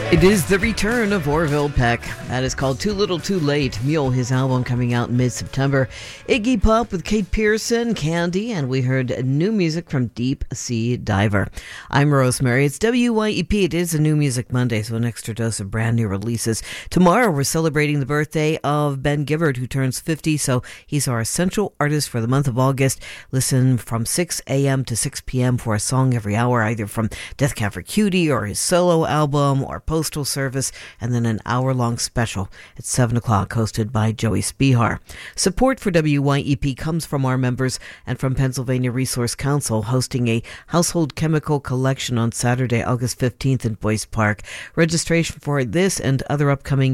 It is the return of Orville Peck. That is called Too Little Too Late. Mule, his album coming out in mid-September. Iggy Pop with Kate Pearson, Candy, and we heard new music from Deep Sea Diver. I'm Rosemary. It's WYEP. It is a New Music Monday, so an extra dose of brand new releases. Tomorrow we're celebrating the birthday of Ben Gibbard, who turns 50, so he's our essential artist for the month of August. Listen from 6 a.m. to 6 p.m. for a song every hour, either from Death Cab for Cutie or his solo album or Postal Service, and then an hour-long special at 7 o'clock hosted by Joey Spihar. Support for WYEP comes from our members and from Pennsylvania Resource Council, hosting a household chemical collection on Saturday, August 15th in Boyce Park. Registration for this and other upcoming